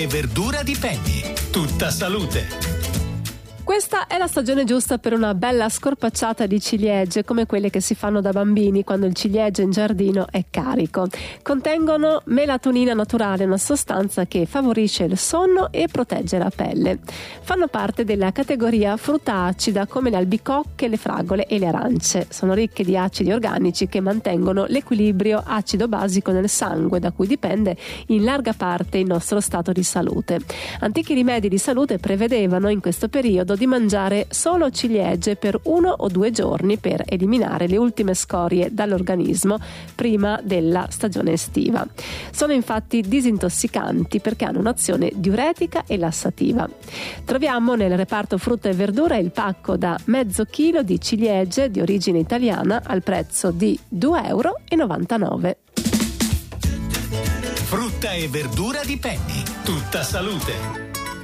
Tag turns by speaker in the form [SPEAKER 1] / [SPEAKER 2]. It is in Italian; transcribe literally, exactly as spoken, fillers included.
[SPEAKER 1] e verdura di Penny. Tutta salute.
[SPEAKER 2] Questa è la stagione giusta per una bella scorpacciata di ciliegie, come quelle che si fanno da bambini quando il ciliegio in giardino è carico. Contengono melatonina naturale, una sostanza che favorisce il sonno e protegge la pelle. Fanno parte della categoria frutta acida come le albicocche, le fragole e le arance. Sono ricche di acidi organici che mantengono l'equilibrio acido-basico nel sangue, da cui dipende in larga parte il nostro stato di salute. Antichi rimedi di salute prevedevano in questo periodo di mangiare solo ciliegie per uno o due giorni per eliminare le ultime scorie dall'organismo prima della stagione estiva. Sono infatti disintossicanti perché hanno un'azione diuretica e lassativa. Troviamo nel reparto frutta e verdura il pacco da mezzo chilo di ciliegie di origine italiana al prezzo di due e novantanove euro.
[SPEAKER 1] Frutta e verdura di Penny. Tutta salute.